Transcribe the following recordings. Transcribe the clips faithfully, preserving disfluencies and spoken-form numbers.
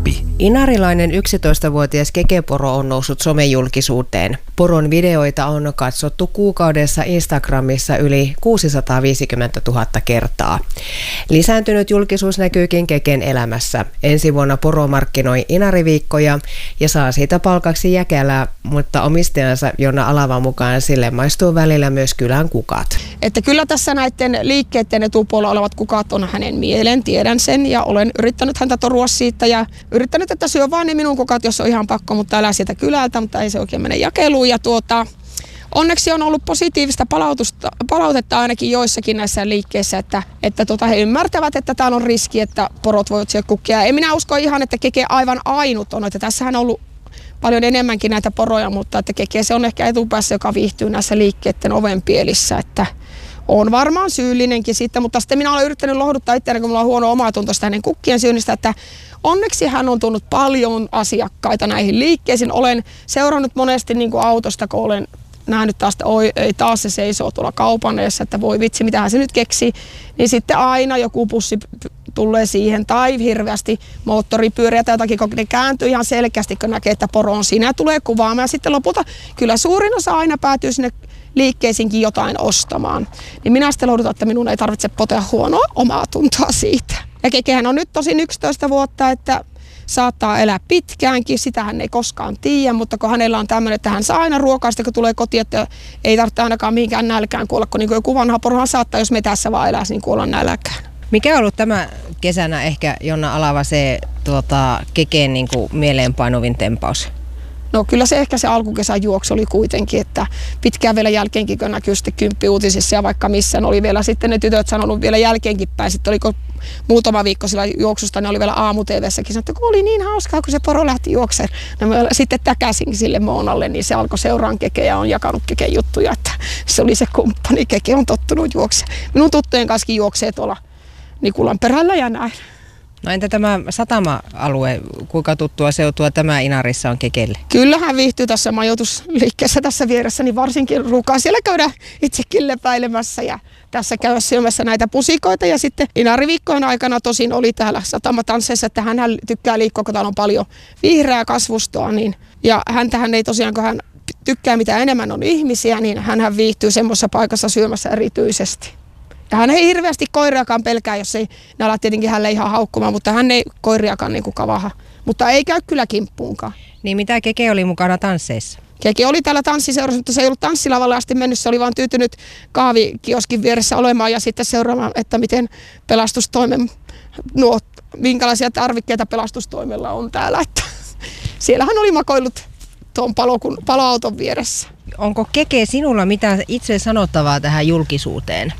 Oppi. Inarilainen yksitoistavuotias kekeporo on noussut somejulkisuuteen. Poron videoita on katsottu kuukaudessa Instagramissa yli kuusisataaviisikymmentätuhatta kertaa. Lisääntynyt julkisuus näkyykin keken elämässä. Ensi vuonna poro markkinoi inariviikkoja ja saa siitä palkaksi jäkälää, mutta omistajansa Jonna Alavan mukaan sille maistuu välillä myös kylän kukat. Että kyllä tässä näiden liikkeiden etupuolella olevat kukat on hänen mielen, tiedän sen, ja olen yrittänyt häntä torua siitä ja yrittänyt, että syö vaan ne minun kukat, jos on ihan pakko, mutta älä sieltä kylältä, mutta ei se oikein mene jakeluun. Ja tuota, onneksi on ollut positiivista palautusta, palautetta ainakin joissakin näissä liikkeissä, että, että tuota, he ymmärtävät, että täällä on riski, että porot voivat syödä kukkia. En minä usko ihan, että keke aivan ainut on, että tässähän on ollut paljon enemmänkin näitä poroja, mutta että keke se on ehkä etupäässä, joka viihtyy näissä liikkeiden ovenpielissä, että on varmaan syyllinenkin siitä, mutta sitten minä olen yrittänyt lohduttaa itseäni, kun minulla on huono omatunto sitä hänen kukkien syynnistä, että onneksi hän on tuonut paljon asiakkaita näihin liikkeisiin. Olen seurannut monesti niin kuin autosta, kun olen nähnyt taas, että oi, ei taas se seisoo tuolla kaupan edessä, että voi vitsi, mitähän se nyt keksii. Niin sitten aina joku pussi tulee siihen tai hirveästi moottoripyöriä tai jotakin, kun ne kääntyy ihan selkeästi, kun näkee, että poro on siinä, tulee kuvaamaan. Ja sitten lopulta kyllä suurin osa aina päätyy sinne liikkeisiinkin jotain ostamaan. Niin minä sitten lohdutan, että minun ei tarvitse potea huonoa omaa tuntoa siitä. Ja kekehän on nyt tosin yksitoista vuotta, että saattaa elää pitkäänkin, sitä hän ei koskaan tiedä, mutta kun hänellä on tämmöinen, että hän saa aina ruokaa sitten kun tulee kotiin, että ei tarvitse ainakaan mihinkään nälkään kuolla, kun niin joku vanha porohan saattaa, jos metässä vaan eläisi, niin kuolla nälkään. Mikä on ollut tämä kesänä ehkä, Jonna Alava, se tuota, kekeen niin kuin mieleenpainuvin tempaus? No kyllä se ehkä se alkukesän juoksu oli kuitenkin, että pitkään vielä jälkeenkin, kun näkyy sitten Kymppi-uutisissa ja vaikka missä, oli vielä sitten ne tytöt sanonut vielä jälkeenkin päin. Sitten oliko muutama viikko sillä juoksusta, ne oli vielä aamu-T V:ssäkin, että kun oli niin hauskaa, kun se poro lähti juokseen. No mä sitten täkäsin sille Moonalle, niin se alkoi seuraan kekeä ja on jakanut keken juttuja, että se oli se kumppani. Keke on tottunut juoksemaan. Minun tuttujen kanssa juoksee tuolla Nikulan perällä ja näin. No entä tämä satama-alue, kuinka tuttua seutua tämä Inarissa on kekelle? Kyllähän viihtyy tässä majoitusliikkeessä tässä vieressä, niin varsinkin ruukaa siellä käydä itsekin lepäilemässä ja tässä käydä syömässä näitä pusikoita. Ja sitten Inariviikkojen aikana tosin oli täällä satamatansseissa, että hän tykkää liikkua, kun täällä on paljon vihreää kasvustoa. Niin, ja häntähän ei tosiaan, kun hän tykkää mitä enemmän on ihmisiä, niin hänhän viihtyy semmoisessa paikassa syömässä erityisesti. Ja hän ei hirveästi koiriakaan pelkää, jos ei, ne ala tietenkin hänelle ihan haukkumaan, mutta hän ei koiriakaan niin kuin kavaha. Mutta ei käy kyllä kimppuunkaan. Niin mitä Keke oli mukana tansseissa? Keke oli täällä tanssiseurassa, mutta se ei ollut tanssilavalle asti mennyt. Se oli vaan tyytynyt kahvikioskin vieressä olemaan ja sitten seuraamaan, että miten pelastustoimen, nuo, minkälaisia tarvikkeita pelastustoimella on täällä. Että siellä hän oli makoillut tuon palokun, paloauton vieressä. Onko Keke sinulla mitään itse sanottavaa tähän julkisuuteen?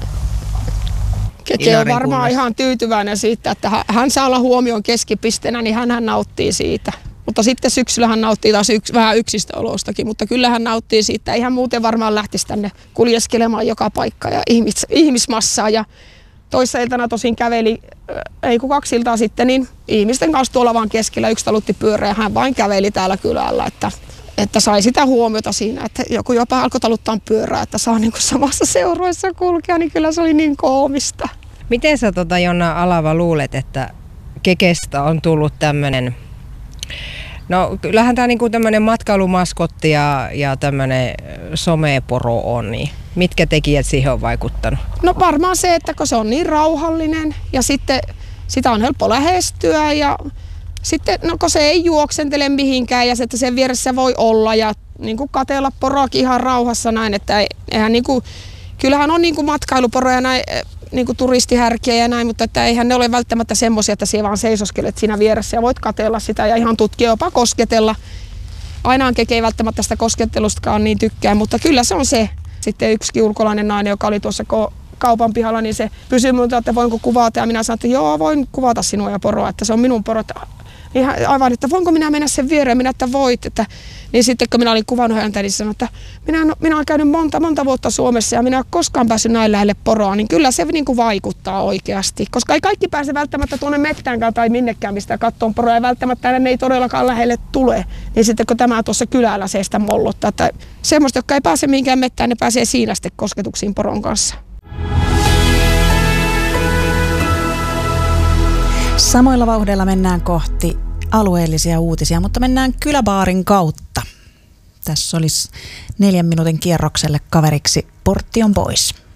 Keke on varmaan ihan tyytyväinen siitä, että hän saa olla huomioon keskipisteenä, niin hän nauttii siitä. Mutta sitten syksyllä hän nauttii taas yks, vähän yksistä olostakin, mutta kyllä hän nauttii siitä. Ihan muuten varmaan lähtisi tänne kuljeskelemaan joka paikka ja ihmis, ihmismassaa. Ja toissa iltana tosin käveli, ei kun kaksi iltaa sitten, niin ihmisten kanssa tuolla vaan keskellä yksi talutti pyörä ja hän vain käveli täällä kylällä, että että sai sitä huomiota siinä, että joku jopa alkoi taluttaa pyörää, että saa niin kuin samassa seurueessa kulkea, niin kyllä se oli niin koomista. Miten sä tota, Jonna Alava luulet, että Kekestä on tullut tämmöinen, no kyllähän tämä niinku tämmöinen matkailumaskotti ja, ja tämmöinen someporo on, niin mitkä tekijät siihen on vaikuttanut? No varmaan se, että kun se on niin rauhallinen ja sitten sitä on helppo lähestyä ja sitten, no kun se ei juoksentele mihinkään ja se, että sen vieressä voi olla ja niin kuin katsella poroakin ihan rauhassa näin, että eihän niin kuin, kyllähän on niin kuin matkailuporoja näin, niin kuin turistihärkiä ja näin, mutta että eihän ne ole välttämättä semmoisia, että siellä vaan seisoskelet siinä vieressä ja voit katsella sitä ja ihan tutkia, jopa kosketella. Ainahan Keke ei välttämättä sitä koskettelustakaan niin tykkää, mutta kyllä se on se. Sitten yksi ulkolainen nainen, joka oli tuossa kaupan pihalla, niin se kysyi minulta, että voinko kuvata ja minä sanoin, että joo, voin kuvata sinua ja poroa, että se on minun poro. Niin aivan, että voinko minä mennä sen viereen, minä että voit. Että, niin sitten kun minä olin kuvannut häntä, niin sanoin, että minä, minä olen käynyt monta, monta vuotta Suomessa ja minä en ole koskaan päässyt näin lähelle poroa, niin kyllä se niin kuin vaikuttaa oikeasti. Koska ei kaikki pääse välttämättä tuonne mettäänkään tai minnekään, mistä kattoon poroa ja välttämättä ne ei todellakaan lähelle tule. Niin sitten kun tämä tuossa kylällä se sitä mollottaa, että semmoista, jotka ei pääse mihinkään mettään, ne pääsee siinä sitten kosketuksiin poron kanssa. Samoilla vauhdeilla mennään kohti alueellisia uutisia, mutta mennään kyläbaarin kautta. Tässä olisi neljän minuutin kierrokselle kaveriksi Portti on pois.